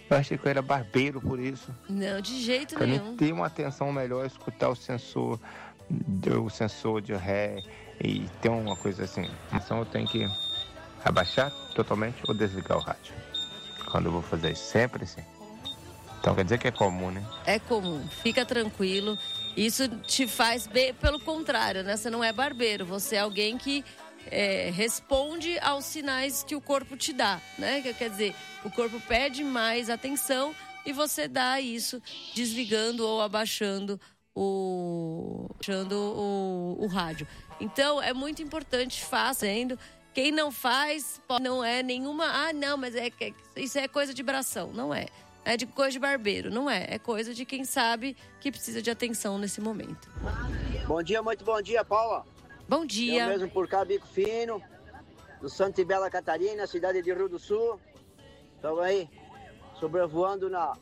Eu achei que eu era barbeiro por isso. Não, de jeito pra nenhum. Mim ter uma atenção melhor, escutar o sensor de ré e ter uma coisa assim. Então eu tenho que abaixar totalmente ou desligar o rádio. Quando eu vou fazer isso, sempre assim. Então quer dizer que é comum, né? É comum, fica tranquilo. Isso te faz bem, pelo contrário, né? Você não é barbeiro, você é alguém que responde aos sinais que o corpo te dá, né? Quer dizer, o corpo pede mais atenção e você dá isso desligando ou abaixando o rádio. Então, é muito importante fazendo. Quem não faz, não é nenhuma... Ah, não, mas isso é coisa de bração. Não é. É de coisa de barbeiro, não é. É coisa de quem sabe que precisa de atenção nesse momento. Bom dia, muito bom dia, Paula. Bom dia. Eu mesmo por cá, Bico Fino, do Santa Bela Catarina, cidade de Rio do Sul. Estamos aí, sobrevoando na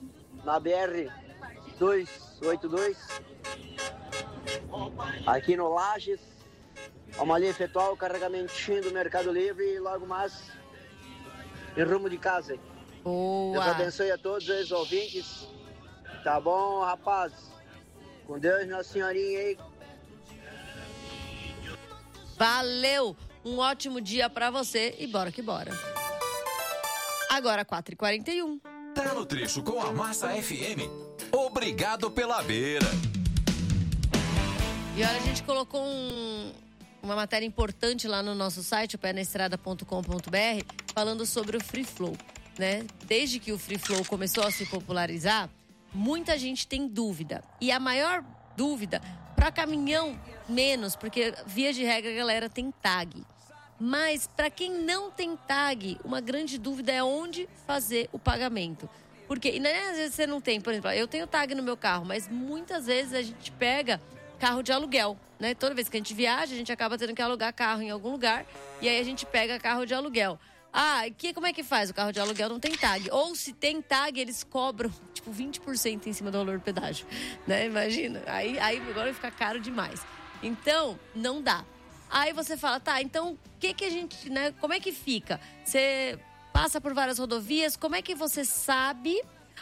BR-282, aqui no Lages. Vamos ali efetuar o carregamentinho do Mercado Livre e logo mais em rumo de casa. Boa. Deus abençoe a todos os ouvintes. Tá bom, rapaz? Com Deus, Nossa Senhorinha aí. Valeu! Um ótimo dia pra você e bora que bora. Agora 4h41. Tá no trecho com a Massa FM. Obrigado pela beira. E olha, a gente colocou uma matéria importante lá no nosso site, o penaestrada.com.br, falando sobre o Free Flow, né? Desde que o Free Flow começou a se popularizar, muita gente tem dúvida. E a maior dúvida, para caminhão, menos, porque via de regra a galera tem tag. Mas para quem não tem tag, uma grande dúvida é onde fazer o pagamento. Porque, e às vezes você não tem, por exemplo, eu tenho tag no meu carro, mas muitas vezes a gente pega carro de aluguel, né? Toda vez que a gente viaja, a gente acaba tendo que alugar carro em algum lugar e aí a gente pega carro de aluguel. Ah, como é que faz? O carro de aluguel não tem tag. Ou se tem tag, eles cobram, 20% em cima do valor do pedágio, né? Imagina. Aí agora fica caro demais. Então, não dá. Aí você fala, tá, então, o que a gente, né? Como é que fica? Você passa por várias rodovias, como é que você sabe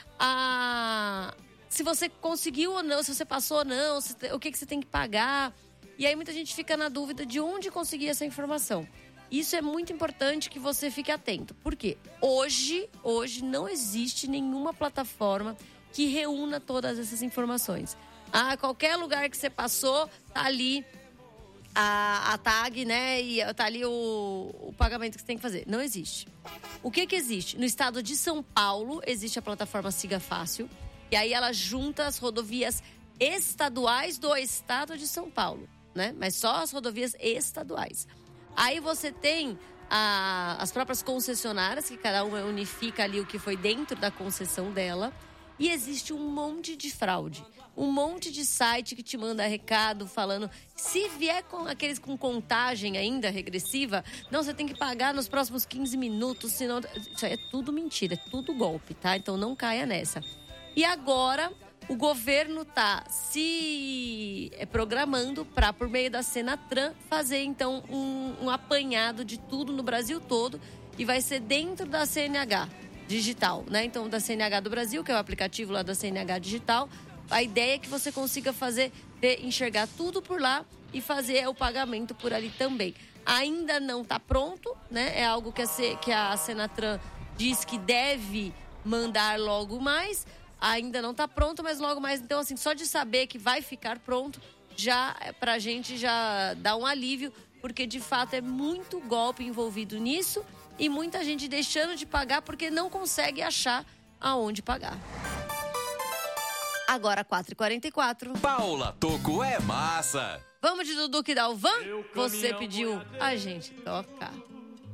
se você conseguiu ou não, se você passou ou não, o que você tem que pagar? E aí muita gente fica na dúvida de onde conseguir essa informação. Isso é muito importante que você fique atento. Por quê? Hoje não existe nenhuma plataforma que reúna todas essas informações. Qualquer lugar que você passou, tá ali a tag, né? E tá ali o pagamento que você tem que fazer. Não existe. O que existe? No estado de São Paulo, existe a plataforma Siga Fácil. E aí ela junta as rodovias estaduais do estado de São Paulo, né? Mas só as rodovias estaduais. Aí você tem as próprias concessionárias, que cada uma unifica ali o que foi dentro da concessão dela. E existe um monte de fraude. Um monte de site que te manda recado falando... Se vier com aqueles com contagem ainda regressiva... Não, você tem que pagar nos próximos 15 minutos, senão... Isso aí é tudo mentira, é tudo golpe, tá? Então não caia nessa. E agora... O governo está se programando para, por meio da Senatran, fazer então um apanhado de tudo no Brasil todo e vai ser dentro da CNH Digital, né? Então, da CNH do Brasil, que é o aplicativo lá da CNH Digital, a ideia é que você consiga enxergar tudo por lá e fazer o pagamento por ali também. Ainda não está pronto, né? É algo que a Senatran diz que deve mandar logo mais. Ainda não está pronto, mas logo mais. Então, assim, só de saber que vai ficar pronto, já pra gente já dá um alívio, porque de fato é muito golpe envolvido nisso e muita gente deixando de pagar porque não consegue achar aonde pagar. Agora 4h44. Paula Tocco é massa. Vamos de Dudu que Dalvan? Você pediu, a gente toca.